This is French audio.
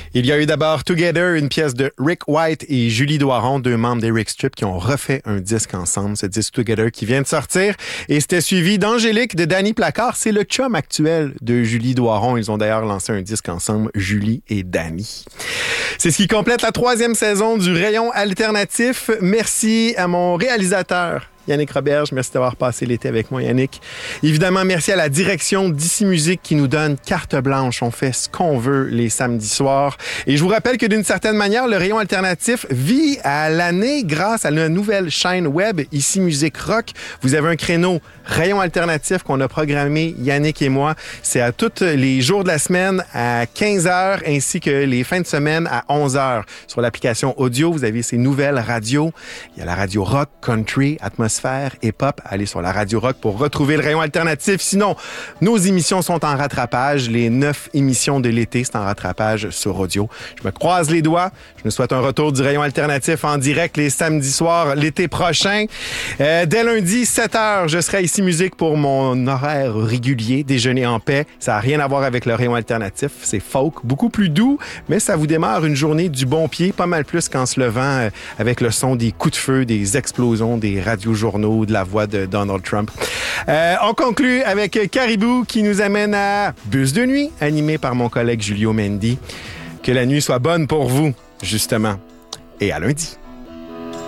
Il y a eu d'abord Together, une pièce de Rick White et Julie Doiron, deux membres d'Eric Strip qui ont refait un disque ensemble, ce disque Together qui vient de sortir. Et c'était suivi d'Angélique de Danny Placard. C'est le chum actuel de Julie Doiron. Ils ont d'ailleurs lancé un disque ensemble, Julie et Danny. C'est ce qui complète la 3e saison du Rayon Alternatif. Merci à mon réalisateur, Yannick Roberge, merci d'avoir passé l'été avec moi, Yannick. Évidemment, merci à la direction d'Ici Musique qui nous donne carte blanche. On fait ce qu'on veut les samedis soirs. Et je vous rappelle que d'une certaine manière, le Rayon Alternatif vit à l'année grâce à la nouvelle chaîne web Ici Musique Rock. Vous avez un créneau Rayon Alternatif qu'on a programmé, Yannick et moi. C'est à tous les jours de la semaine à 15h ainsi que les fins de semaine à 11h. Sur l'application audio, vous avez ces nouvelles radios. Il y a la radio rock, country, atmosphère et pop. Allez sur la Radio Rock pour retrouver le Rayon Alternatif. Sinon, nos émissions sont en rattrapage. Les 9 émissions de l'été, c'est en rattrapage sur audio. Je me croise les doigts. Je me souhaite un retour du Rayon Alternatif en direct les samedis soirs l'été prochain. Dès lundi, 7h, je serai ici musique pour mon horaire régulier, déjeuner en paix. Ça n'a rien à voir avec le Rayon Alternatif. C'est folk, beaucoup plus doux, mais ça vous démarre une journée du bon pied, pas mal plus qu'en se levant avec le son des coups de feu, des explosions, des radiojournaux, de la voix de Donald Trump. On conclut avec Caribou qui nous amène à Bus de nuit, animé par mon collègue Julio Mendy. Que la nuit soit bonne pour vous, justement. Et à lundi.